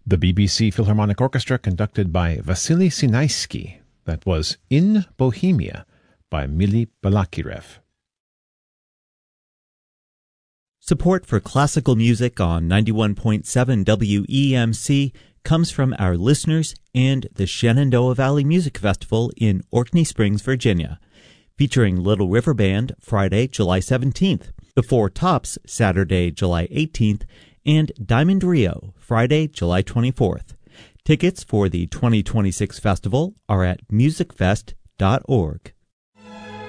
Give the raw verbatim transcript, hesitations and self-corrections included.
The B B C Philharmonic Orchestra conducted by Vasily Sinaisky. That was In Bohemia by Mili Balakirev. Support for classical music on ninety-one point seven W E M C comes from our listeners and the Shenandoah Valley Music Festival in Orkney Springs, Virginia, featuring Little River Band Friday, July seventeenth, The Four Tops Saturday, July eighteenth, and Diamond Rio Friday, July twenty-fourth. Tickets for the twenty twenty-six festival are at music fest dot org.